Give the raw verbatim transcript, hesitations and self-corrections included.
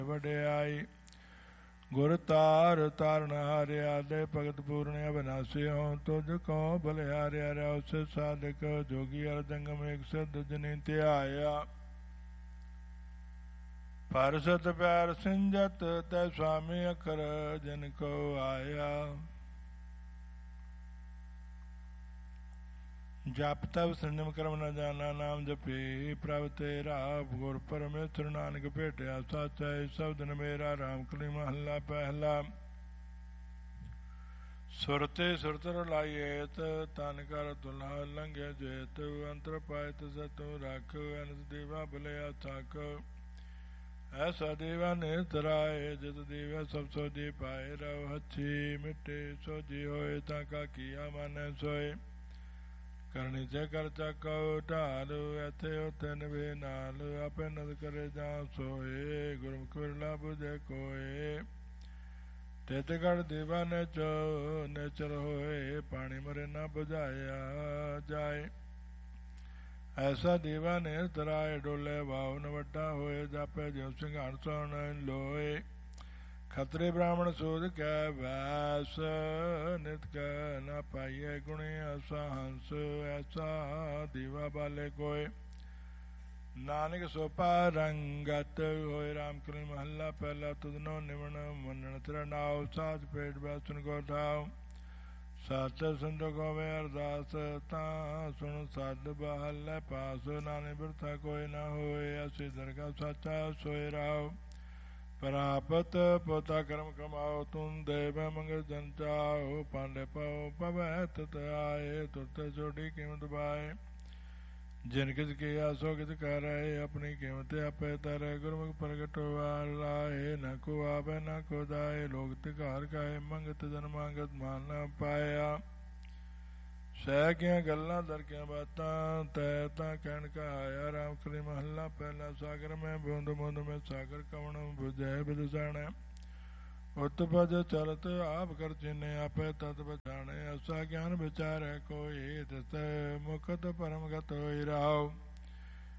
ਵਡਿਆਈ। ਗੁਰ ਤਾਰ ਤਾਰਨ ਹਾਰਿਆ ਦੇ ਭਗਤ ਪੂਰਨ ਅਬਨਾਸੀ ਹੋਂ। ਤੁਝ ਕੋ ਬਲਿਹਾਰਿਆ ਰਿਆ ਉਸ ਸਾਧਕ ਜੋਗੀ ਅਰ ਜੰਗਮ ਏਕ ਸਿੱਧ ਜਨੀ ਧਿਆਇਆ। ਪਰਸਤ ਪਿਆਰ ਸਿੰਜਤ ਤੈ ਸੁਆਮੀ ਅਖਰ ਜਿਨ ਕੋ ਆਇਆ। ਜਪ ਤਪ ਸੰਜਮ ਕਰਮ ਨ ਜਾਣਾ ਨਾਮ ਜਪੀ ਪ੍ਰਭ ਤੇਰਾ। ਗੁਰ ਪਰਮੇਸ਼ਰ ਨਾਨਕ ਭੇਟਿਆ ਸਾਚਾ ਸ਼ਬਦ ਨ ਮੇਰਾ। ਰਾਮ ਕਲੀ ਮਹੱਲਾ ਪਹਿਲਾ। ਸੁਰਤੇ ਸੁਰਤ ਰਲਾਈਏਤ ਤਨ ਕਰ ਤੁਲਹਾ ਲੰਘੇ ਜੇਤ। ਅੰਤਰ ਪਾਇਤ ਸਤੂ ਰੱਖ ਅਨੰਦ ਦੇਵਾ ਭਲਿਆ ਥਕ। ਐਸਾ ਦੇਵਾ ਨਿਰਤਰਾਏ ਜਿਤ ਦੇਵਾ ਸਭ ਸੋਜੀ ਪਾਏ। ਰਵ ਹੱਥੀ ਮਿੱਟੇ ਸੋਜੀ ਹੋਏ ਤਾਂ ਕਾ ਕੀਆ ਮਾਨੈ ਸੋਏ। ਕਰਨੀ ਤੇ ਕਰ ਚੱਕੋ ਢਾਲ ਇੱਥੇ ਉੱਥੇ ਨਿਭੇ ਨਾਲ। ਆਪੇ ਨਦ ਕਰੇ ਜਾਂ ਸੋਏ ਗੁਰਮੁਖ ਵਿਰਲਾ ਬੁਝੇ ਕੋਏ। ਤਿਤ ਗੜ ਦੇਵਾ ਨੇਚੋ ਨੇਚਰ ਹੋਏ। ਪਾਣੀ ਮਰੇ ਨਾ ਬੁਝਾਇਆ ਜਾਏ। ਐਸਾ ਦੇਵਾ ਨਿਰਤਰਾਏ ਡੋਲੇ ਵਾਉ ਨ ਵੱਡਾ ਹੋਏ। ਜਾਪੇ ਜਿਉ ਸਿੰਘਾਣ ਸੋਣ ਲੋਏ। ਖਤਰੇ ਬ੍ਰਾਹਮਣ ਸੂਦ ਕੈ ਵੈਸ। ਨਿਤ ਕੈ ਨਾ ਪਾਈਏ ਗੁਣੀ ਐਸਾ ਹੰਸ। ਐਸਾ ਦੀਵਾ ਬਾਲੇ ਕੋਏ। ਨਾਨਕ ਸੋਪਾ ਰੰਗਤ ਹੋਏ। ਰਾਮ ਕਲੀ ਮਹੱਲਾ ਪਹਿਲਾ। ਤੁਧਨੋ ਨਿਵਣ ਮੰਨਣ ਤੇਰਾ ਨਾਉ। ਸਾਧ ਪੇਟ ਬੈਸਨ ਕੋ ਠਾਉ। ਸਤ ਸੰਤੋ ਗੋਵੇ ਅਰਦਾਸ ਤਾਂ ਸੁਣ ਸਦ ਬਹਲੇ ਪਾਸ। ਨਾਨਕ ਬਿਰਥਾ ਕੋਈ ਨਾ ਹੋਏ। ਅਸੀਂ ਦਰਗਾ ਸਾਚਾ ਸੋਏ ਰਾਉ। ਪ੍ਰਾਪਤ ਪੋਤਾ ਕਰਮ ਕਮਾਓ। ਤੁਮ ਦੇਵ ਮੰਗਲ ਜਨ ਚਾਓ। ਪਾਂਡੇ ਪਾਓ ਪਵੈ ਤਤ ਆਏ। ਤੁਰਤੇ ਛੋਟੀ ਕੀਮਤ ਬਾਏ। ਜਿਨ ਕਿਸ ਕੀਆ ਸੋ ਕਿਸ ਕਰੇ। ਆਪਣੀ ਕੀਮਤ ਆਪੇ ਤਰੇ। ਗੁਰਮੁਖ ਪ੍ਰਗਟ ਲਾਏ। ਨਾ ਕੋ ਆਵੇ ਨਾ ਕੋ ਜਾਏ। ਲੋਕ ਤਿਕਾਰ ਕਾਏ ਮੰਗਤ ਜਨ ਮੰਗਤ ਮਾਨ ਨਾ ਪਾਇਆ। ਸਹਿ ਕੀਆਂ ਗੱਲਾਂ ਦਰ ਕੀਆਂ ਬਾਤਾਂ ਤੈ ਤਾਂ ਕਹਿਣ ਕਹਾਇਆ। ਰਾਮ ਕਲੀ ਮਹੱਲਾ ਪਹਿਲਾ। ਸਾਗਰ ਮੈਂ ਬੂੰਦ ਬੂੰਦ ਮੈਂ ਸਾਗਰ ਕਵਣ ਬੁਝੈ ਬਿਦ ਜਾਣੈ। ਉਤ ਭਜ ਚਲਤ ਆਪ ਕਰ ਚੀਨੇ। ਆਪੇ ਤਤ ਬਚਾਣੇ। ਐਸਾ ਗਿਆਨ ਵਿਚਾਰੈ ਕੋਈ। ਤਿਸ ਮੁਕਤ ਪਰਮ ਗਤ ਹੋਈ ਰਾਉ।